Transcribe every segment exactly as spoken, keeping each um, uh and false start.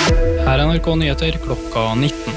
Her er N R K Nyheter klokka nitten.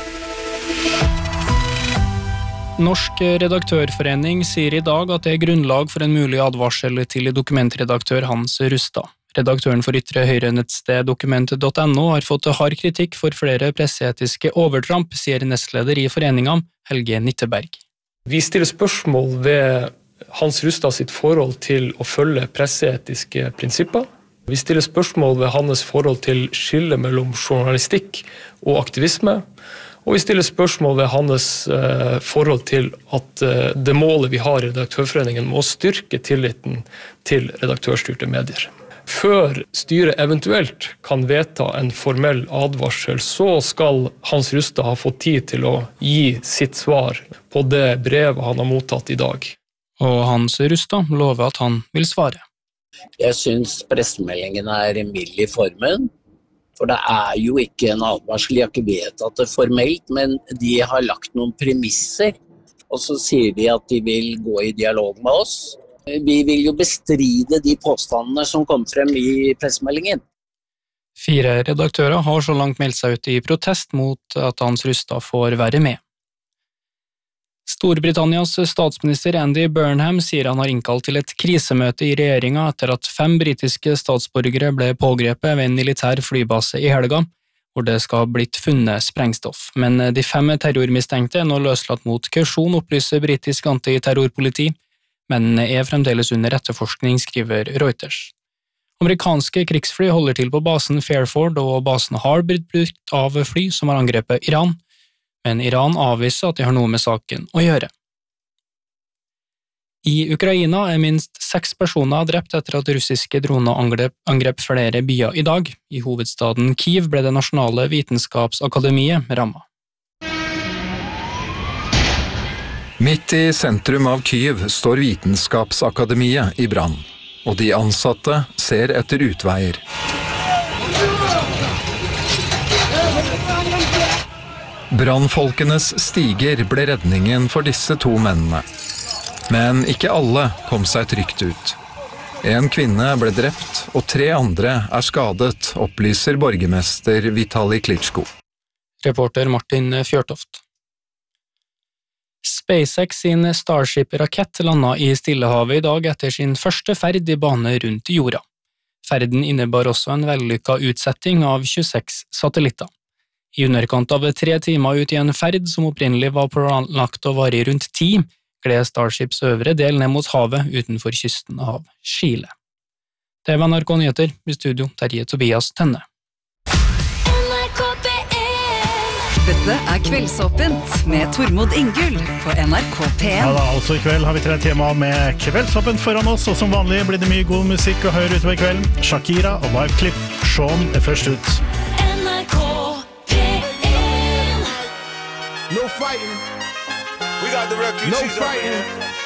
Norsk redaktørforening sier i dag at det er grunnlag for en mulig advarsel til dokumentredaktør Hans Rustad. Redaktøren for ytre høyrenettsted dokument punktum no har fått hard kritikk for flere presseetiske overtramp, sier nestleder i foreningen, Helge Nitteberg. Vi stiller spørsmål ved Hans Rustad sitt forhold til å følge presseetiske prinsipper. Vi stiller spørsmål ved hans forhold til skille mellom journalistikk og aktivisme, og vi stiller spørsmål ved hans eh, forhold til at eh, det målet vi har i Redaktørforeningen må styrke tilliten til redaktørstyrte medier. Før styret eventuelt kan vedta en formell advarsel, så skal Hans Rustad ha fått tid til å gi sitt svar på det brevet han har mottatt i dag. Og Hans Rustad lover at han vil svare. Jeg synes pressemeldingen er mild i formen, for det er jo ikke en advarsel, jeg har ikke vedtatt det formelt, men de har lagt noen premisser, og så sier de at de vil gå i dialog med oss. Vi vil jo bestride de påstandene som kom frem i pressemeldingen. Fire redaktører har så langt meldt seg ut i protest mot at Hans Rustad får være med. Storbritannias statsminister Andy Burnham sier han har innkalt til et krisemøte i regjeringen etter at fem britiske statsborgere ble pågrepet ved en militær flybase i helga, hvor det skal ha blitt funnet sprengstoff. Men de fem terrormistenkte er nå løslatt mot kausjon, opplyser britisk antiterrorpoliti, men er fremdeles under etterforskning, skriver Reuters. Amerikanske krigsfly holder til på basen Fairford, og basen har blitt brukt av fly som har angrepet Iran, men Iran avviser at de har noe med saken å gjøre. I Ukraina er minst seks personer drept etter at russiske droner angrep, angrep flere byer i dag. I hovedstaden Kiev ble det nasjonale vitenskapsakademiet rammet. Midt i sentrum av Kyiv står Vitenskapsakademiet i brann, og de ansatte ser etter utveier. Brannfolkenes stiger ble redningen for disse to mennene. Men ikke alle kom seg trygt ut. En kvinne ble drept, og tre andre er skadet, opplyser borgermester Vitali Klitschko. Reporter Martin Fjørtoft. SpaceX sin Starship-rakett landet i Stillehavet i dag etter sin første ferd i bane rundt jorda. Ferden innebar også en vellykket utsetting av tjueseks satellitter. I underkant av tre timer ut i en ferd som opprinnelig var planlagt å vare i rundt ti, gled Starships øvre del ned mot havet utenfor kysten av Chile. Det var N R K Nyheter, i studio Terje Tobias Tenne. Dette er Kveldsåpent med Tormod Ingull på N R K P en. Ja da, altså i kveld har vi tre tema med Kveldsåpent foran oss, og som vanlig blir det mye god musikk å høre utover kvelden. Shakira og Wyclef Jean er først ut. N R K P en. No fighting. We got the refugees. No fighting.